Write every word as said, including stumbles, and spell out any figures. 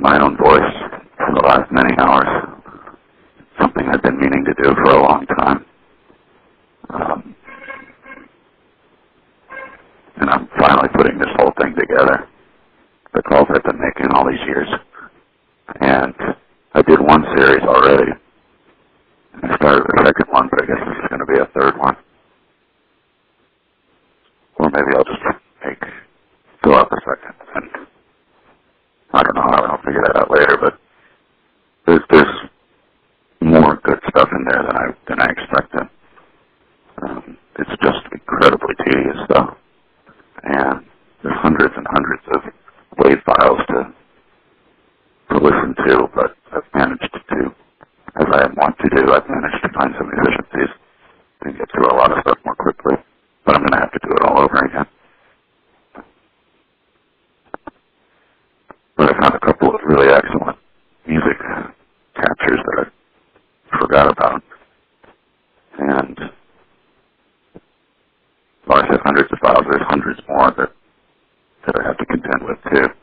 my own voice for the last many hours. Something I've been meaning to do for a long time. Um, and I'm finally putting this whole thing together. The calls I've been making all these years. And I did one series already. I started the second one, but I guess this is going to be a third one. Or maybe I'll just make, fill out the second. And I don't know how I'll figure that out later, but there's, there's more good stuff in there than I, than I expected. Um, it's just incredibly tedious stuff. And there's hundreds and hundreds of WAV files to, to listen to, but I've managed to, as I want to do, I've managed to find some efficiencies and get through a lot of stuff more quickly. But I'm going to have to do it all over again. But I found a couple of really excellent music captures that I forgot about. And well, I said hundreds of files. There's hundreds more that, that I have to contend with, too.